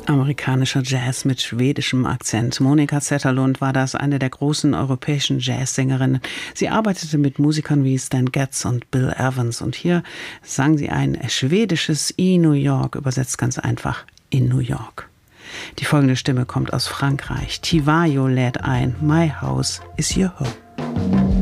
Amerikanischer Jazz mit schwedischem Akzent. Monika Zetterlund war das, eine der großen europäischen Jazzsängerinnen. Sie arbeitete mit Musikern wie Stan Getz und Bill Evans. Und hier sang sie ein schwedisches I New York, übersetzt ganz einfach in New York. Die folgende Stimme kommt aus Frankreich. Tivayo lädt ein. My House is Your Home.